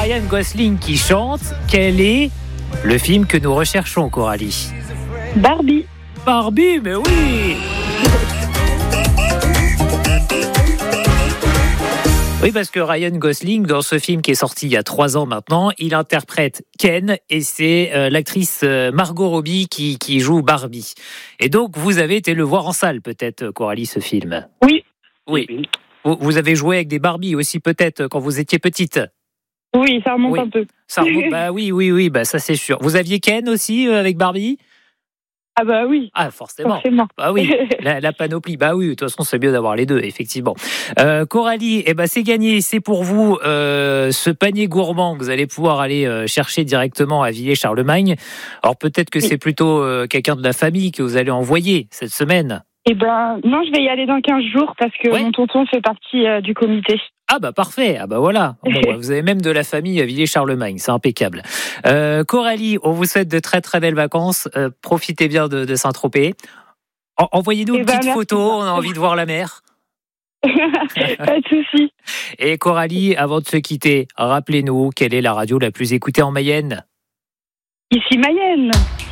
Ryan Gosling qui chante. Quel est le film que nous recherchons, Coralie? Barbie. Barbie, mais oui. Oui, parce que Ryan Gosling, dans ce film qui est sorti il y a 3 ans maintenant, il interprète Ken et c'est l'actrice Margot Robbie qui joue Barbie. Et donc, vous avez été le voir en salle, peut-être, Coralie, ce film? Oui. Oui. Vous avez joué avec des Barbies aussi, peut-être, quand vous étiez petite? Oui, ça remonte un peu. Ça remonte, bah oui, bah ça c'est sûr. Vous aviez Ken aussi avec Barbie? Ah bah oui. Ah forcément. Bah oui, la panoplie. Bah oui, de toute façon c'est mieux d'avoir les deux, effectivement. Coralie, c'est gagné, c'est pour vous ce panier gourmand que vous allez pouvoir aller chercher directement à Villers-Charlemagne. Alors peut-être que c'est plutôt quelqu'un de la famille que vous allez envoyer cette semaine. Non, je vais y aller dans 15 jours parce que mon tonton fait partie du comité. Ah bah parfait, voilà. Bon, vous avez même de la famille à Villers-Charlemagne, c'est impeccable. Coralie, on vous souhaite de très très belles vacances. Profitez bien de Saint-Tropez. Envoyez-nous une petite photo, on a envie de voir la mer. Pas de souci. Et Coralie, avant de se quitter, rappelez-nous quelle est la radio la plus écoutée en Mayenne? Ici Mayenne.